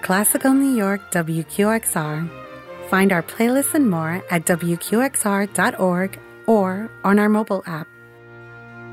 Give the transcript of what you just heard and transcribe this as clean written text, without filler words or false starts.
Classical New York WQXR. Find our playlists and more at WQXR.org or on our mobile app.